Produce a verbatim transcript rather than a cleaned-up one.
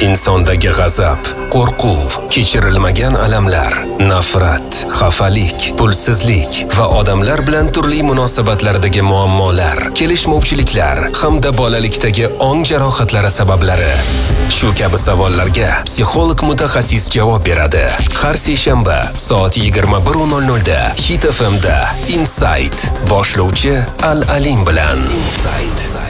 insondagi g'azab, qo'rquv, kechirilmagan alamlar, nafrat, xafalik, pulsizlik va odamlar bilan turli munosabatlardagi muammolar, kelishmovchiliklar hamda bolalikdagi ong jarohatlari sabablari. Shu kabi savollarga psixolog mutaxassis javob beradi. Har seshanba soat yigirma bir nol nol da Hit F M da Insight boshlovchi Al Alim bilan. Insight.